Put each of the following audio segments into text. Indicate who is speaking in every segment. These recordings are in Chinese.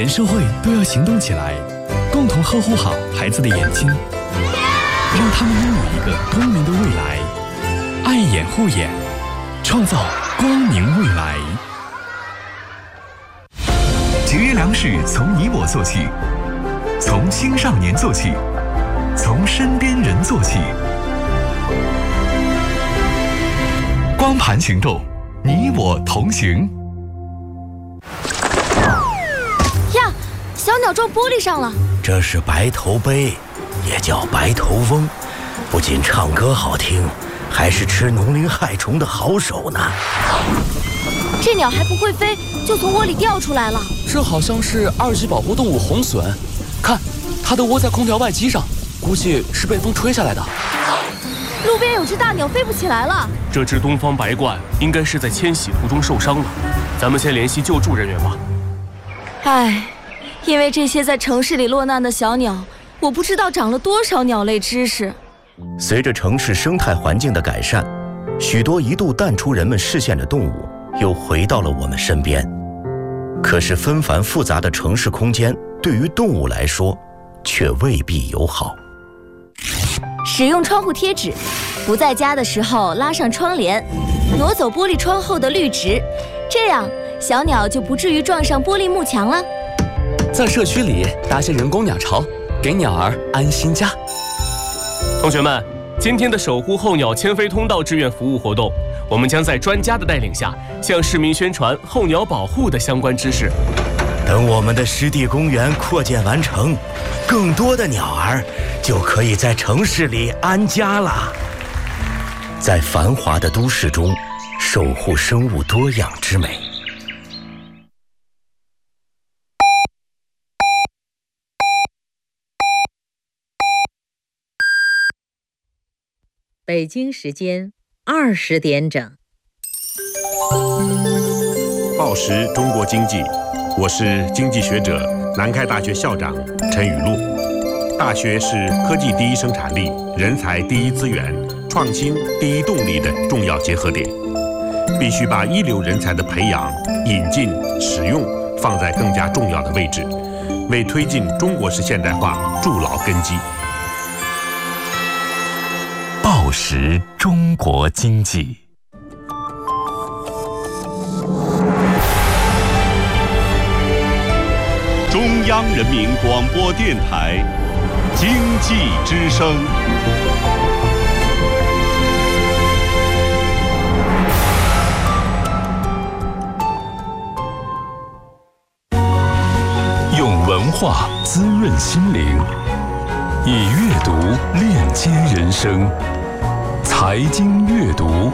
Speaker 1: 全社会都要行动起来，共同呵护好孩子的眼睛，让他们拥有一个光明的未来。爱眼护眼，创造光明未来。
Speaker 2: 节约粮食从你我做起，从青少年做起，从身边人做起。光盘行动，你我同行。
Speaker 3: 呀，小鸟撞玻璃上了。
Speaker 4: 这是白头鹎，也叫白头翁，不仅唱歌好听，还是吃农林害虫的好手呢。
Speaker 3: 这鸟还不会飞，就从窝里掉出来了。
Speaker 5: 这好像是2级保护动物红隼，看，它都窝在空调外机上，估计是被风吹下来的。
Speaker 3: 路边有只大鸟飞不起来了。
Speaker 6: 这只东方白鹳应该是在迁徙途中受伤了，咱们先联系救助人员吧。
Speaker 3: 唉，因为这些在城市里落难的小鸟，我不知道长了多少鸟类知识。
Speaker 4: 随着城市生态环境的改善，许多一度淡出人们视线的动物又回到了我们身边。可是纷繁复杂的城市空间对于动物来说却未必友好。
Speaker 3: 使用窗户贴纸，不在家的时候拉上窗帘，挪走玻璃窗后的绿植，这样小鸟就不至于撞上玻璃幕墙了。
Speaker 5: 在社区里搭些人工鸟巢，给鸟儿安心家。
Speaker 6: 同学们，今天的守护候鸟迁飞通道志愿服务活动，我们将在专家的带领下，向市民宣传候鸟保护的相关知识。
Speaker 4: 等我们的湿地公园扩建完成，更多的鸟儿就可以在城市里安家了。在繁华的都市中，守护生物多样之美。
Speaker 7: 北京时间20点整。
Speaker 8: 报时中国经济，我是经济学者、南开大学校长陈雨露。大学是科技第一生产力、人才第一资源、创新第一动力的重要结合点，必须把一流人才的培养、引进、使用放在更加重要的位置，为推进中国式现代化筑牢根基。
Speaker 2: 报时中国经济。
Speaker 9: 中央人民广播电台经济之声。
Speaker 2: 用文化滋润心灵，以阅读链接人生。财经阅读，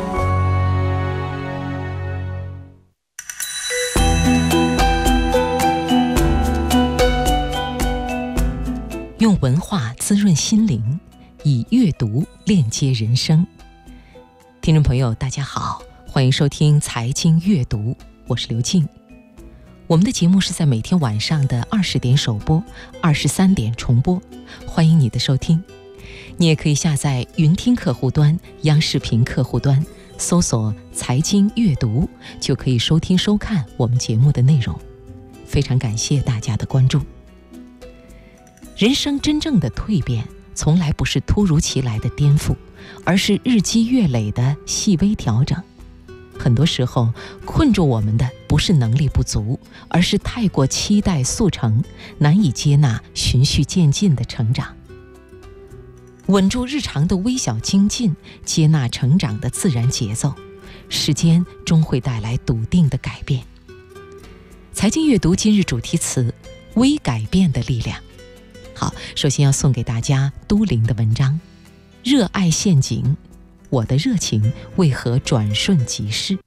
Speaker 10: 用文化滋润心灵，以阅读链接人生。听众朋友大家好，欢迎收听财经阅读，我是刘静。我们的节目是在每天晚上的20点首播，23点重播，欢迎你的收听。你也可以下载云听客户端、央视频客户端，搜索财经阅读，就可以收听收看我们节目的内容。非常感谢大家的关注。人生真正的蜕变，从来不是突如其来的颠覆，而是日积月累的细微调整。很多时候，困住我们的不是能力不足，而是太过期待速成，难以接纳循序渐进的成长。稳住日常的微小精进，接纳成长的自然节奏，时间终会带来笃定的改变。财经阅读今日主题词：微改变的力量。好，首先要送给大家都灵的文章《热爱陷阱》，我的热情为何转瞬即逝？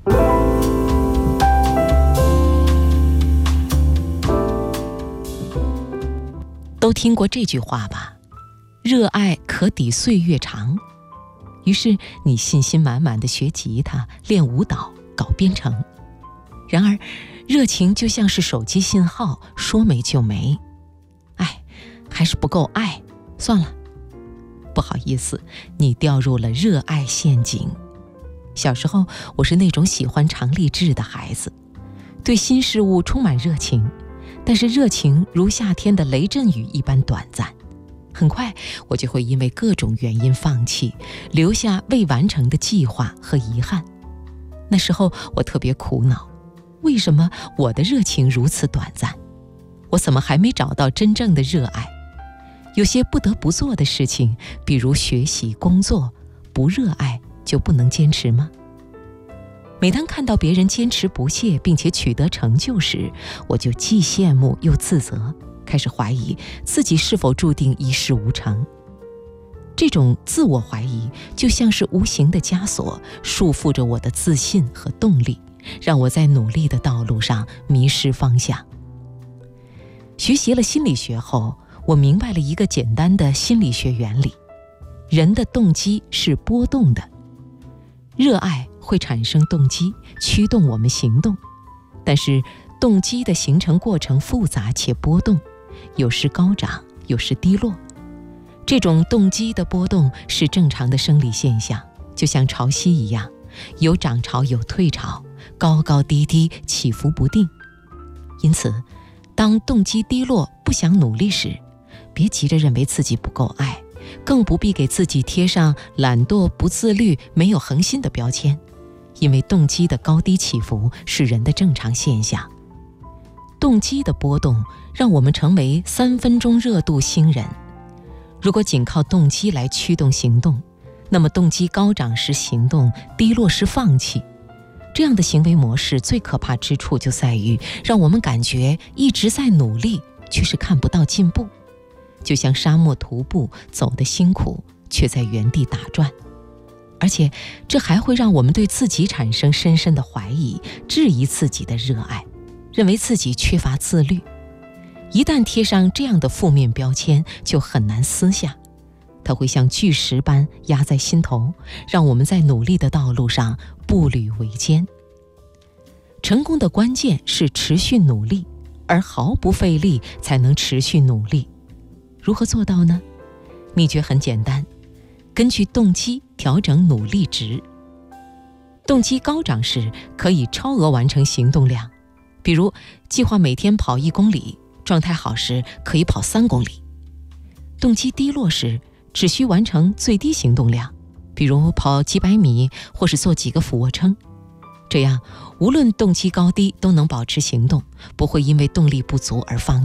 Speaker 10: 都听过这句话吧？热爱可抵岁月长。于是你信心满满地学吉他、练舞蹈、搞编程。然而热情就像是手机信号，说没就没。还是不够爱，算了。不好意思，你掉入了热爱陷阱。小时候，我是那种喜欢尝励志的孩子，对新事物充满热情， 但是热情如夏天的雷阵雨一般短暂，很快我就会因为各种原因放弃，留下未完成的计划和遗憾。那时候我特别苦恼，为什么我的热情如此短暂？我怎么还没找到真正的热爱？有些不得不做的事情，比如学习、工作，不热爱就不能坚持吗？每当看到别人坚持不懈并且取得成就时，我就既羡慕又自责，开始怀疑自己是否注定一事无成。这种自我怀疑就像是无形的枷锁，束缚着我的自信和动力，让我在努力的道路上迷失方向。学习了心理学后，我明白了一个简单的心理学原理：人的动机是波动的，热爱会产生动机，驱动我们行动，但是动机的形成过程复杂且波动，有时高涨，有时低落。这种动机的波动是正常的生理现象，就像潮汐一样，有涨潮有退潮，高高低低，起伏不定。因此，当动机低落，不想努力时，别急着认为自己不够爱，更不必给自己贴上懒惰、不自律、没有恒心的标签，因为动机的高低起伏是人的正常现象。动机的波动让我们成为3分钟热度星人。如果仅靠动机来驱动行动，那么动机高涨时行动，低落时放弃。这样的行为模式最可怕之处就在于让我们感觉一直在努力，却是看不到进步，就像沙漠徒步，走得辛苦，却在原地打转。而且这还会让我们对自己产生深深的怀疑，质疑自己的热爱，认为自己缺乏自律。一旦贴上这样的负面标签，就很难撕下，它会像巨石般压在心头，让我们在努力的道路上步履维艰。成功的关键是持续努力，而毫不费力才能持续努力。如何做到呢？秘诀很简单，根据动机调整努力值。动机高涨时，可以超额完成行动量，比如计划每天跑1公里，状态好时可以跑3公里。动机低落时，只需完成最低行动量，比如跑几百米或是做几个俯卧撑。这样无论动机高低都能保持行动，不会因为动力不足而放弃。